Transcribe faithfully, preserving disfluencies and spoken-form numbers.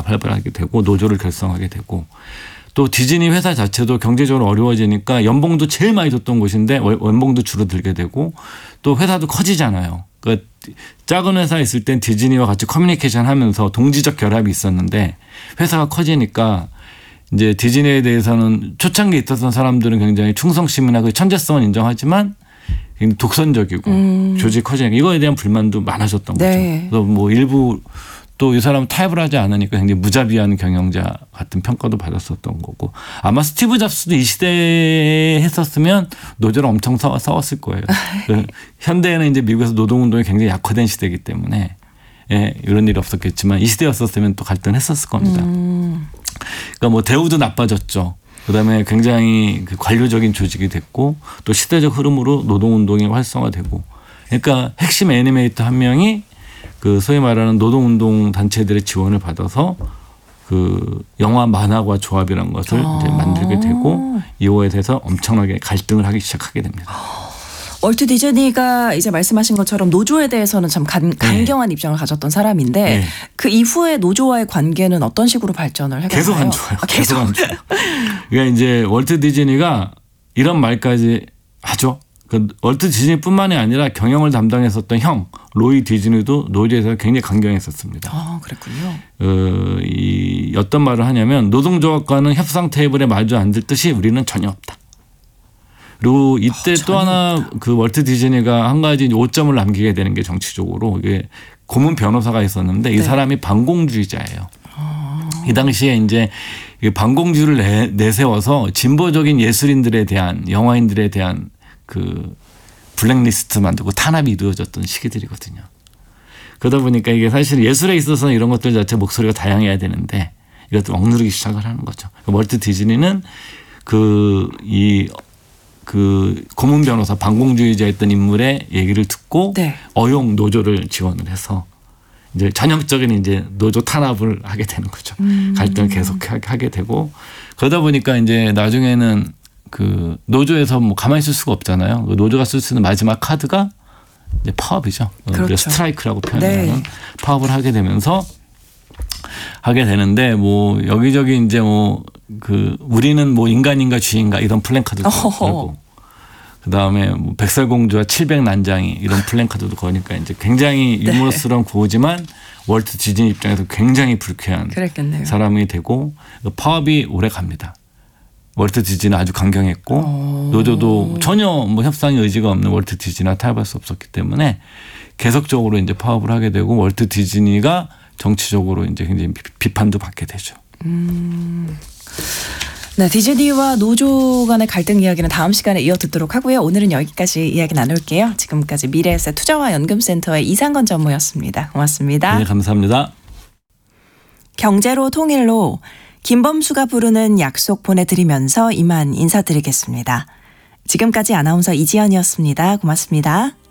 활발하게 되고 노조를 결성하게 되고 또 디즈니 회사 자체도 경제적으로 어려워지니까 연봉도 제일 많이 줬던 곳인데 연봉도 줄어들게 되고 또 회사도 커지잖아요. 그러니까 작은 회사에 있을 땐 디즈니와 같이 커뮤니케이션 하면서 동지적 결합이 있었는데 회사가 커지니까 이제 디즈니에 대해서는 초창기에 있었던 사람들은 굉장히 충성심이나 그 천재성은 인정하지만 독선적이고 음. 조직 커지니까 이거에 대한 불만도 많아졌던 네. 거죠. 그래서 뭐 일부 또 이 사람은 타협을 하지 않으니까 굉장히 무자비한 경영자 같은 평가도 받았었던 거고 아마 스티브 잡스도 이 시대에 했었으면 노조를 엄청 싸웠을 거예요. 현대에는 이제 미국에서 노동운동이 굉장히 약화된 시대이기 때문에 예, 이런 일이 없었겠지만 이 시대였었으면 또 갈등했었을 겁니다. 음. 그러니까 뭐 대우도 나빠졌죠. 그다음에 굉장히 그 관료적인 조직이 됐고 또 시대적 흐름으로 노동운동이 활성화되고 그러니까 핵심 애니메이터 한 명이 그 소위 말하는 노동운동 단체들의 지원을 받아서 그 영화 만화과 조합이라는 것을 아. 이제 만들게 되고 이거에 대해서 엄청나게 갈등을 하기 시작하게 됩니다. 월트 디즈니가 이제 말씀하신 것처럼 노조에 대해서는 참 간, 강경한 네. 입장을 가졌던 사람인데 네. 그 이후에 노조와의 관계는 어떤 식으로 발전을 해갔나요? 계속 안 좋아요. 아, 계속 안 좋아요. 그러니까 이제 월트 디즈니가 이런 말까지 하죠. 그 월트 디즈니뿐만이 아니라 경영을 담당했었던 형 로이 디즈니도 노조에서 굉장히 강경했었습니다. 아, 그랬군요. 어, 이 어떤 말을 하냐면 노동조합과는 협상 테이블에 마주 앉을 뜻이 우리는 전혀 없다. 그리고 이때 어, 또 하나 없다. 그 월트 디즈니가 한 가지 오점을 남기게 되는 게 정치적으로 이게 고문 변호사가 있었는데 이 네. 사람이 반공주의자예요. 어. 이 당시에 이제 반공주의를 내, 내세워서 진보적인 예술인들에 대한 영화인들에 대한 그 블랙리스트 만들고 탄압이 이루어졌던 시기들이거든요. 그러다 보니까 이게 사실 예술에 있어서 이런 것들 자체 목소리가 다양해야 되는데 이것도 억누르기 시작을 하는 거죠. 월트 디즈니는 그 이 그 고문 변호사 반공주의자였던 인물의 얘기를 듣고 네. 어용 노조를 지원을 해서 이제 전형적인 이제 노조 탄압을 하게 되는 거죠. 음. 갈등을 계속 하게 되고 그러다 보니까 이제 나중에는 그 노조에서 뭐 가만히 있을 수가 없잖아요. 노조가 쓸 수 있는 마지막 카드가 이제 파업이죠. 그렇죠. 스트라이크라고 표현하는 네. 파업을 하게 되면서 하게 되는데 뭐 여기저기 이제 뭐 그 우리는 뭐 인간인가 쥐인가 이런 플랜카드도 걸고 그 다음에 뭐 백설공주와 칠백 난장이 이런 플랜카드도 거니까 이제 굉장히 유머러스러운 네. 구호지만 월트 디즈니 입장에서 굉장히 불쾌한 그랬겠네요. 사람이 되고 파업이 오래 갑니다. 월트 디즈니는 아주 강경했고 오. 노조도 전혀 뭐 협상의 의지가 없는 월트 디즈니와 타협할 수 없었기 때문에 계속적으로 이제 파업을 하게 되고 월트 디즈니가 정치적으로 이제 굉장히 비판도 받게 되죠. 음. 네, 디즈니와 노조 간의 갈등 이야기는 다음 시간에 이어 듣도록 하고요. 오늘은 여기까지 이야기 나눌게요. 지금까지 미래에셋 투자와 연금센터의 이상건 전무였습니다. 고맙습니다. 네, 감사합니다. 경제로 통일로 김범수가 부르는 약속 보내드리면서 이만 인사드리겠습니다. 지금까지 아나운서 이지연이었습니다. 고맙습니다.